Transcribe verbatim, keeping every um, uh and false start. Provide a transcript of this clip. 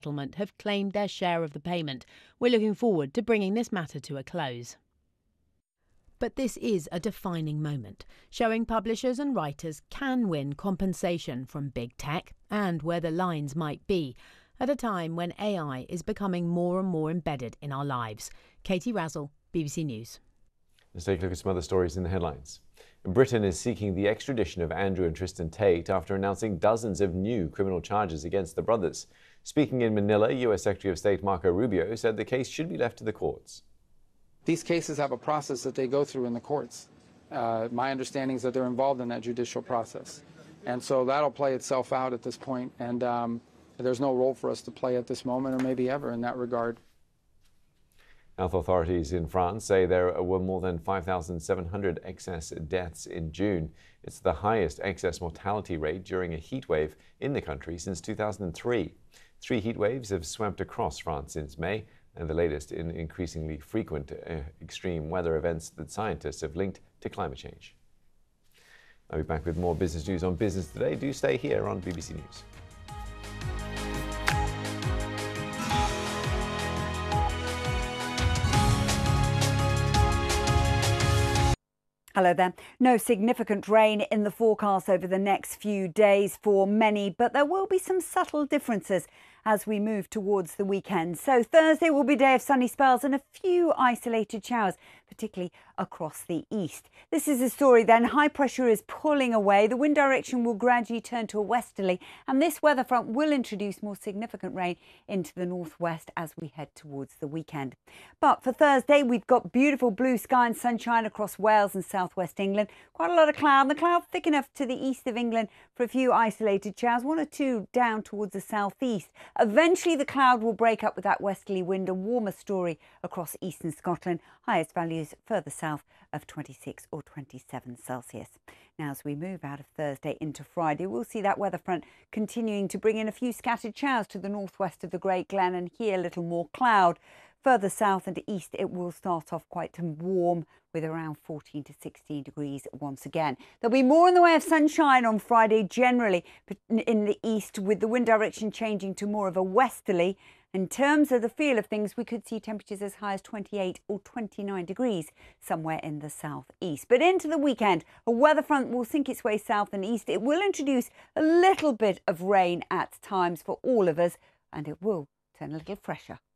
settlement have claimed their share of the payment. We're looking forward to bringing this matter to a close. But this is a defining moment, showing publishers and writers can win compensation from big tech and where the lines might be, at a time when A I is becoming more and more embedded in our lives. Katie Razzle, B B C News. Let's take a look at some other stories in the headlines. Britain is seeking the extradition of Andrew and Tristan Tate after announcing dozens of new criminal charges against the brothers. Speaking in Manila, U S Secretary of State Marco Rubio said the case should be left to the courts. These cases have a process that they go through in the courts. Uh, my understanding is that they're involved in that judicial process. And so that'll play itself out at this point, and um, there's no role for us to play at this moment or maybe ever in that regard. Health authorities in France say there were more than five thousand seven hundred excess deaths in June. It's the highest excess mortality rate during a heat wave in the country since two thousand three. Three heat waves have swept across France since May, and the latest in increasingly frequent uh, extreme weather events that scientists have linked to climate change. I'll be back with more business news on Business Today. Do stay here on B B C News. Hello there. No significant rain in the forecast over the next few days for many, but there will be some subtle differences as we move towards the weekend. So Thursday will be a day of sunny spells and a few isolated showers, particularly across the east. This is the story then. High pressure is pulling away. The wind direction will gradually turn to a westerly, and this weather front will introduce more significant rain into the northwest as we head towards the weekend. But for Thursday, we've got beautiful blue sky and sunshine across Wales and southwest England. Quite a lot of cloud. The cloud thick enough to the east of England for a few isolated showers, one or two down towards the southeast. Eventually, the cloud will break up with that westerly wind, a warmer story across eastern Scotland. Highest values further south of twenty-six or twenty-seven Celsius. Now, as we move out of Thursday into Friday, we'll see that weather front continuing to bring in a few scattered showers to the northwest of the Great Glen, and here a little more cloud. Further south and east, it will start off quite warm with around fourteen to sixteen degrees once again. There'll be more in the way of sunshine on Friday generally in the east, with the wind direction changing to more of a westerly. In terms of the feel of things, we could see temperatures as high as twenty-eight or twenty-nine degrees somewhere in the southeast. But into the weekend, a weather front will sink its way south and east. It will introduce a little bit of rain at times for all of us, and it will turn a little fresher.